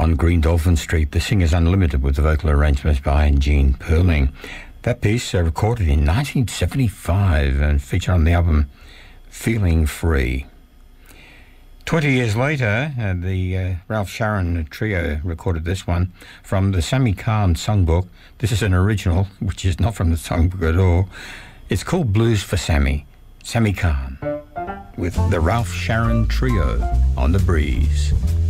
on Green Dolphin Street. The Singers Unlimited with the vocal arrangements by Gene Perling. That piece recorded in 1975 and featured on the album Feeling Free. 20 years later, the Ralph Sharon Trio recorded this one from the Sammy Cahn songbook. This is an original, which is not from the songbook at all. It's called Blues for Sammy. Sammy Cahn with the Ralph Sharon Trio on The Breeze.